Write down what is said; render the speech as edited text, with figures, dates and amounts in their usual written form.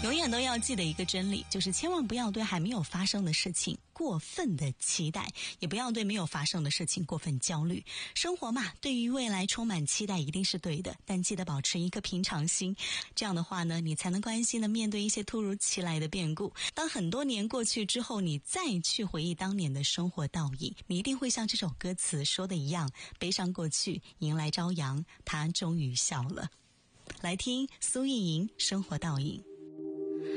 永远都要记得一个真理，就是千万不要对还没有发生的事情过分的期待，也不要对没有发生的事情过分焦虑。生活嘛，对于未来充满期待一定是对的，但记得保持一个平常心。这样的话呢，你才能关心的面对一些突如其来的变故。当很多年过去之后，你再去回忆当年的生活倒影，你一定会像这首歌词说的一样，悲伤过去，迎来朝阳，他终于笑了。来听苏运莹《生活倒影》。